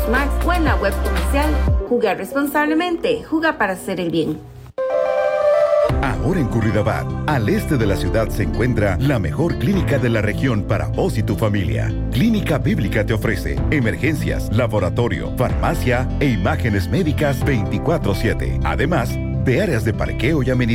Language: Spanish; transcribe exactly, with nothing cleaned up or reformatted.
Max o en la web comercial. Jugar responsablemente, juega para hacer el bien. Ahora en Curridabat, al este de la ciudad, se encuentra la mejor clínica de la región para vos y tu familia. Clínica Bíblica te ofrece emergencias, laboratorio, farmacia e imágenes médicas veinticuatro siete. Además de áreas de parqueo y amenidades.